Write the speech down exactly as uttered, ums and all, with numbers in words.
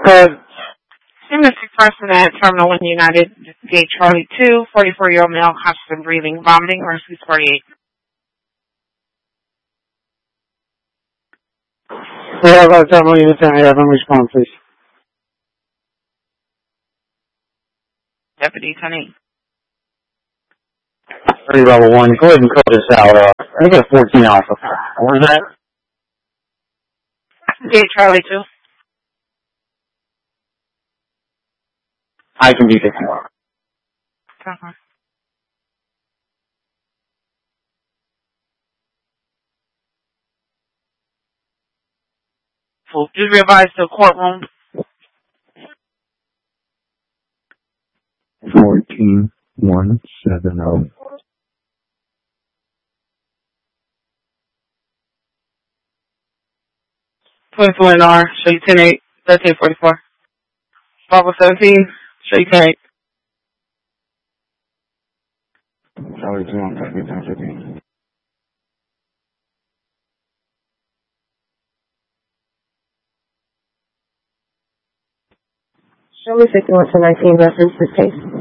code. Student person at Terminal one United, Gate Charlie two, forty-four-year-old male, constant breathing, vomiting, rescue forty-eight. We have a Terminal Unit ten, have them respond, please. Deputy ten eight. Three level one, go ahead and call this out. Uh, I got fourteen alpha. Where's that? Gate Charlie two. I can be taken off. Uh-huh. Full. Just revise the courtroom. Fourteen one seven zero. Twenty-four N R, show you ten eight, thirteen forty-four. Bravo seventeen, show you ten eight. Charlie two on ten fifteen. Show me fifty-one to nineteen reference this case.